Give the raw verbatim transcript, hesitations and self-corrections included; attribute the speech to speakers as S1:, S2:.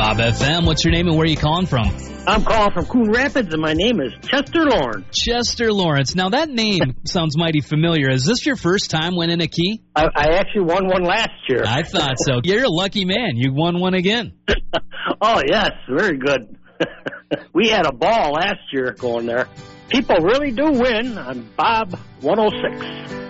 S1: Bob F M. What's your name and where are you calling from?
S2: I'm calling from Coon Rapids, and my name is Chester Lawrence.
S1: Chester Lawrence. Now, that name sounds mighty familiar. Is this your first time winning a key?
S2: I, I actually won one last year.
S1: I thought so. You're a lucky man. You won one again.
S2: Oh, yes. Very good. We had a ball last year going there. People really do win on Bob one oh six.